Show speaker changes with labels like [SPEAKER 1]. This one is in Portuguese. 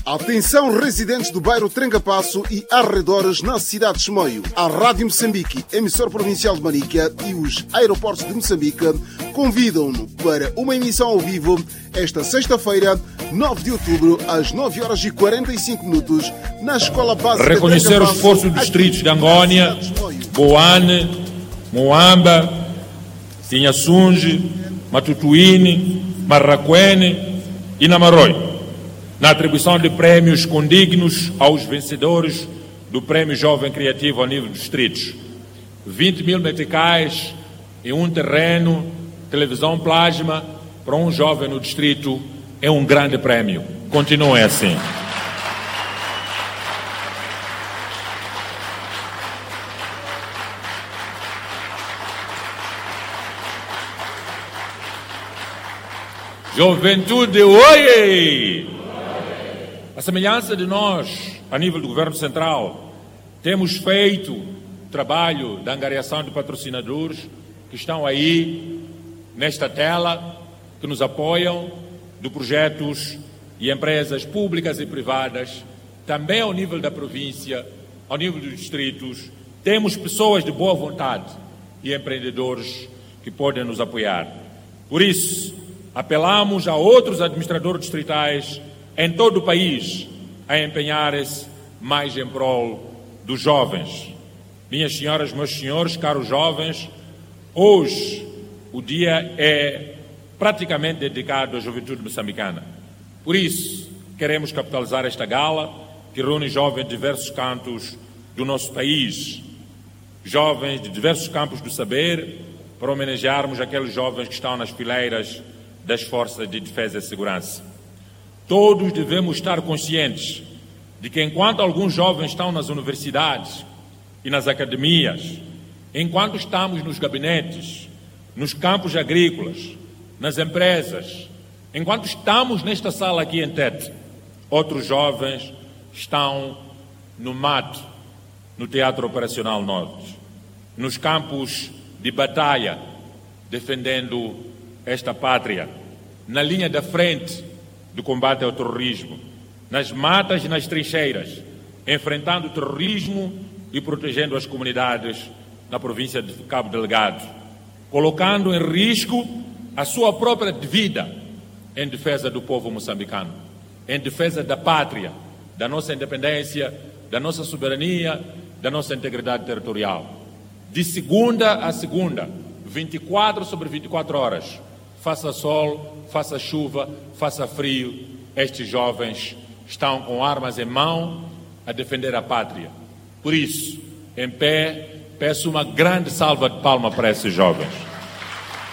[SPEAKER 1] Atenção, residentes do bairro Trancapasso e arredores na cidade de Chimoio. A Rádio Moçambique, emissor provincial de Manica, e os aeroportos de Moçambique convidam-no para uma emissão ao vivo esta sexta-feira, 9 de outubro, às 9h45, na Escola Básica de
[SPEAKER 2] reconhecer o esforço dos distritos de Angônia, Boane, Moamba, Tinhasunge, Matutuíne, Marraquene e Namaroi, na atribuição de prémios condignos aos vencedores do Prémio Jovem Criativo ao nível dos distritos. 20 mil meticais em um terreno, televisão plasma para um jovem no distrito é um grande prémio. Continuem assim. Juventude, oi! A semelhança de nós, a nível do Governo Central, temos feito trabalho de angariação de patrocinadores que estão aí nesta tela, que nos apoiam, de projetos e empresas públicas e privadas, também ao nível da província, ao nível dos distritos. Temos pessoas de boa vontade e empreendedores que podem nos apoiar. Por isso, apelamos a outros administradores distritais em todo o país a empenharem-se mais em prol dos jovens. Minhas senhoras, meus senhores, caros jovens, hoje o dia é praticamente dedicado à juventude moçambicana. Por isso, queremos capitalizar esta gala, que reúne jovens de diversos cantos do nosso país, jovens de diversos campos do saber, para homenagearmos aqueles jovens que estão nas fileiras das forças de defesa e segurança. Todos devemos estar conscientes de que enquanto alguns jovens estão nas universidades e nas academias, enquanto estamos nos gabinetes, nos campos agrícolas, nas empresas, enquanto estamos nesta sala aqui em Tete, outros jovens estão no mato, no Teatro Operacional Norte, nos campos de batalha, defendendo esta pátria, na linha da frente do combate ao terrorismo, nas matas e nas trincheiras, enfrentando o terrorismo e protegendo as comunidades na província de Cabo Delgado, colocando em risco a sua própria vida em defesa do povo moçambicano, em defesa da pátria, da nossa independência, da nossa soberania, da nossa integridade territorial. De segunda a segunda, 24 sobre 24 horas, faça sol, faça chuva, faça frio, estes jovens estão com armas em mão a defender a pátria. Por isso, em pé, peço uma grande salva de palmas para esses jovens.